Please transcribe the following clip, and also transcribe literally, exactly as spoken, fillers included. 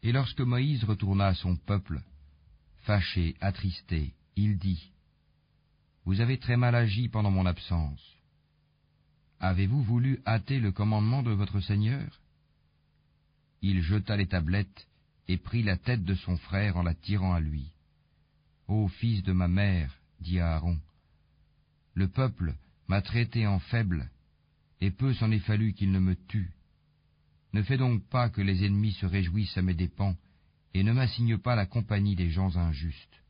Et lorsque Moïse retourna à son peuple, fâché, attristé, il dit, « Vous avez très mal agi pendant mon absence. Avez-vous voulu hâter le commandement de votre Seigneur ?» Il jeta les tablettes et prit la tête de son frère en la tirant à lui. « Ô fils de ma mère, dit Aaron, le peuple m'a traité en faible, et peu s'en est fallu qu'il ne me tue. Ne fais donc pas que les ennemis se réjouissent à mes dépens, et ne m'assigne pas la compagnie des gens injustes.